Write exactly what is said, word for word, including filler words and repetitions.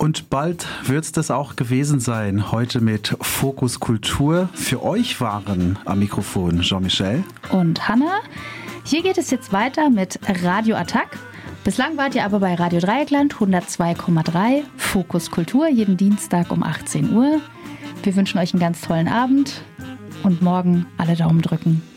Und bald wird es das auch gewesen sein. Heute mit Fokus Kultur. Für euch waren am Mikrofon Jean-Michel und Hanna. Hier geht es jetzt weiter mit Radio Attack. Bislang wart ihr aber bei Radio Dreieckland hundertzwei Komma drei, Fokus Kultur, jeden Dienstag um achtzehn Uhr. Wir wünschen euch einen ganz tollen Abend und morgen alle Daumen drücken.